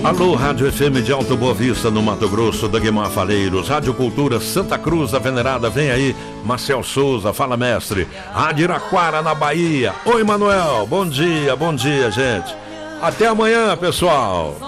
Alô, Rádio FM de Alto Boa Vista, no Mato Grosso, da Guimar Faleiros. Rádio Cultura Santa Cruz, da Venerada, vem aí. Marcel Souza, fala mestre. Rádio Iraquara, na Bahia. Oi, Manuel, bom dia, gente. Até amanhã, pessoal.